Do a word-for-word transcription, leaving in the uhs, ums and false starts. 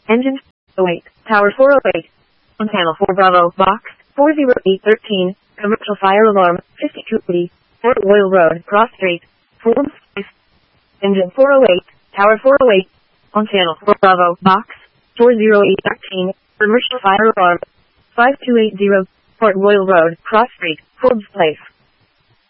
Engine oh eight, Tower four oh eight. On panel four Bravo, box four zero eight one three, commercial fire alarm, fifty-two B, Fort Royal Road, Cross Street, Fulham Place. Engine four oh eight, Tower four oh eight. On channel four Bravo, box four zero eight one three, commercial fire alarm, five two eight zero, Fort Royal Road, Cross Street, Fulham Place.